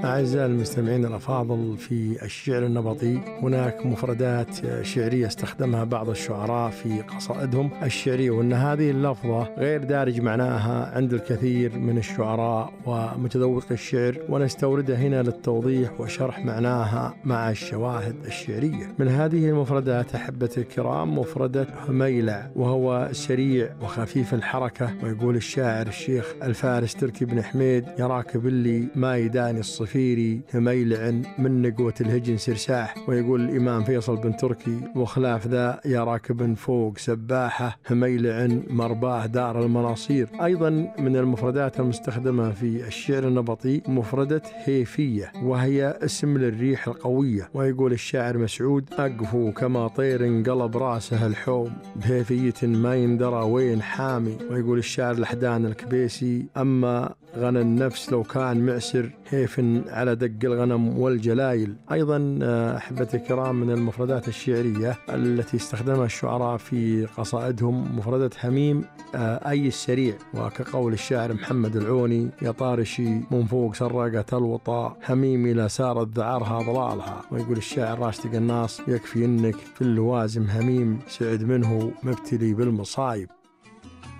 أعزائي المستمعين الأفاضل، في الشعر النبطي هناك مفردات شعرية استخدمها بعض الشعراء في قصائدهم الشعرية، وأن هذه اللفظة غير دارج معناها عند الكثير من الشعراء ومتذوق الشعر، ونستوردها هنا للتوضيح وشرح معناها مع الشواهد الشعرية. من هذه المفردات أحبتي الكرام مفردة هميلع، وهو سريع وخفيف الحركة. ويقول الشاعر الشيخ الفارس تركي بن حميد: يراك باللي ما يداني الصفيري هميلع من نقوة الهجن سرساح. ويقول الإمام فيصل بن تركي: وخلاف ذا يا راكب فوق سباحة هميلع مرباه دار المناصير. أيضا من المفردات المستخدمة في الشعر النبطي مفردة هيفية، وهي اسم للريح القوية. ويقول الشاعر مسعود: أقفو كما طير انقلب راسه الحوم بهيفية ما يندرى وين حامي. ويقول الشاعر الحدان الكبيسي: أما غنى النفس لو كان معسر هيف على دق الغنم والجلايل. أيضا أحبتي الكرام من المفردات الشعرية التي استخدمها الشعراء في قصائدهم مفردة هميم أي السريع، وكقول الشاعر محمد العوني: يا طارشي من فوق سرقة الوطاء هميمي لا سارت ذعرها ضلالها. ويقول الشاعر راشد قناص: يكفي إنك في اللوازم هميم سعد منه مبتلي بالمصايب.